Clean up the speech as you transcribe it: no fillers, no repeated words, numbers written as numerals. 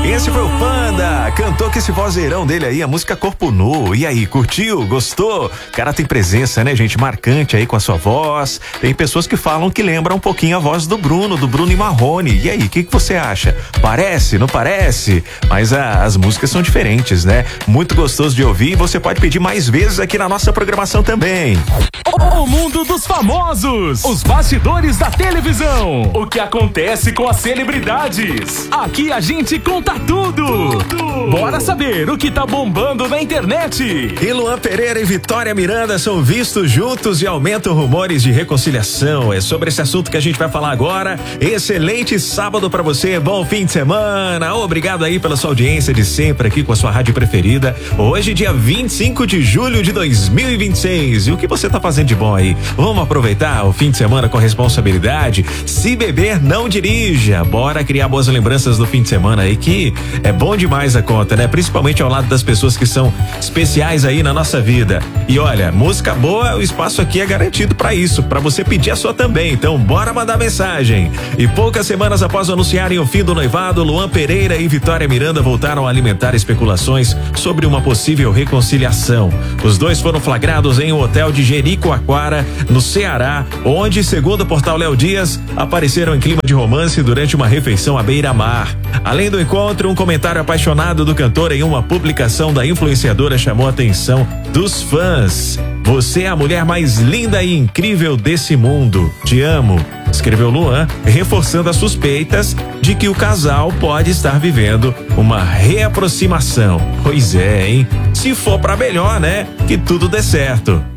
Esse foi o Panda, cantou com esse vozeirão dele aí, a música Corpo Nu. E aí, curtiu? Gostou? O cara tem presença, né, gente? Marcante aí com a sua voz. Tem pessoas que falam que lembra um pouquinho a voz do Bruno e Marrone. E aí, o que você acha? Parece? Não parece? Mas as músicas são diferentes, né? Muito gostoso de ouvir e você pode pedir mais vezes aqui na nossa programação também. O mundo dos famosos, os bastidores da televisão, o que acontece com as celebridades. Aqui a gente conta tudo. Bora saber o que tá bombando na internet. E Luan Pereira e Vitória Miranda são vistos juntos e aumentam rumores de reconciliação. É sobre esse assunto que a gente vai falar agora. Excelente sábado pra você, bom fim de semana. Obrigado aí pela sua audiência de sempre aqui com a sua rádio preferida. Hoje, dia 25 de julho de 2026. E o que você tá fazendo de bom aí? Vamos aproveitar o fim de semana com responsabilidade? Se beber, não dirija. Bora criar boas lembranças do fim de semana aí, que é bom demais a conta, né? Principalmente ao lado das pessoas que são especiais aí na nossa vida. E olha, música boa, o espaço aqui é garantido pra isso, pra você pedir a sua também. Então, bora mandar mensagem. E poucas semanas após anunciarem o fim do noivado, Luan Pereira e Vitória Miranda voltaram a alimentar especulações sobre uma possível reconciliação. Os dois foram flagrados em um hotel de Jericoacoara, no Ceará, onde, segundo o portal Léo Dias, apareceram em clima de romance durante uma refeição à beira-mar. Além do encontro, um comentário apaixonado do cantor em uma publicação da influenciadora chamou a atenção dos fãs. Você é a mulher mais linda e incrível desse mundo. Te amo, escreveu Luan, reforçando as suspeitas de que o casal pode estar vivendo uma reaproximação. Pois é, hein? Se for pra melhor, né? Que tudo dê certo.